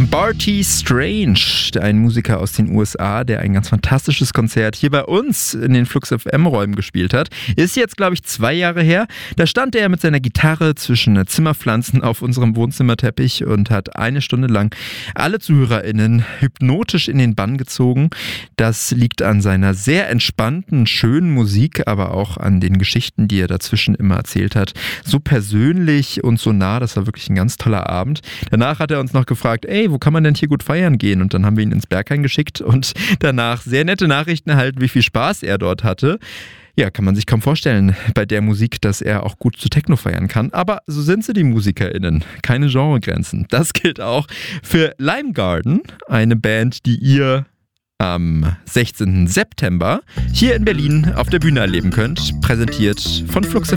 Barty Strange, ein Musiker aus den USA, der ein ganz fantastisches Konzert hier bei uns in den Flux FM-Räumen gespielt hat. Ist jetzt, glaube ich, 2 Jahre her. Da stand er mit seiner Gitarre zwischen Zimmerpflanzen auf unserem Wohnzimmerteppich und hat 1 Stunde lang alle ZuhörerInnen hypnotisch in den Bann gezogen. Das liegt an seiner sehr entspannten, schönen Musik, aber auch an den Geschichten, die er dazwischen immer erzählt hat. So persönlich und so nah, das war wirklich ein ganz toller Abend. Danach hat er uns noch gefragt, wo kann man denn hier gut feiern gehen? Und dann haben wir ihn ins Berghain geschickt und danach sehr nette Nachrichten erhalten, wie viel Spaß er dort hatte. Ja, kann man sich kaum vorstellen bei der Musik, dass er auch gut zu Techno feiern kann. Aber so sind sie, die MusikerInnen. Keine Genregrenzen. Das gilt auch für Lime Garden, eine Band, die ihr am 16. September hier in Berlin auf der Bühne erleben könnt. Präsentiert von Flux